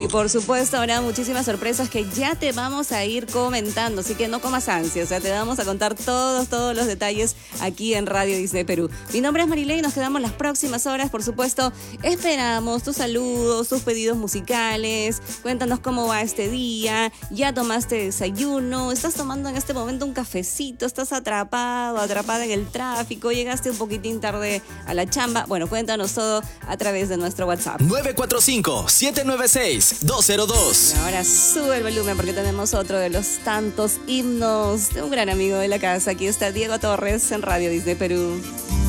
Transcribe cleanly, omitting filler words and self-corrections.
por supuesto habrá muchísimas sorpresas que ya te vamos a ir comentando, así que no comas ansias, o sea, te vamos a contar todos los detalles aquí en Radio Disney Perú. Mi nombre es Marilei y nos quedamos las próximas horas, por supuesto, esperamos tus saludos, tus pedidos musicales, cuéntanos cómo va este día, ya tomaste desayuno, estás tomando en este momento un cafecito, estás atrapada en el tráfico, llegaste un poquitín tarde a la chamba. Bueno, cuéntanos todo a través de nuestro WhatsApp. 945-796-202. Ahora sube el volumen porque tenemos otro de los tantos himnos de un gran amigo de la casa. Aquí está Diego Torres en Radio Disney Perú.